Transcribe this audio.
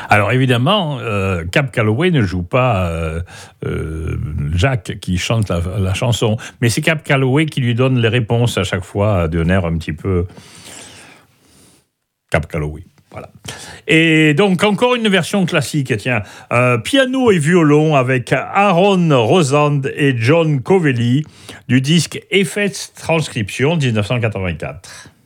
Alors évidemment, Cab Calloway ne joue pas Jacques qui chante la chanson, mais c'est Cab Calloway qui lui donne les réponses à chaque fois d'un air un petit peu Cab Calloway. Voilà. Et donc, encore une version classique, tiens, piano et violon avec Aaron Rosand et John Covelli du disque Effets Transcription 1984.